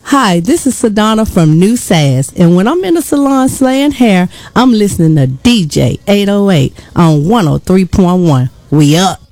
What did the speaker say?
Hi, this is Sedona from New Sass, and when I'm in the salon slaying hair, I'm listening to DJ 808 on 103.1. We up.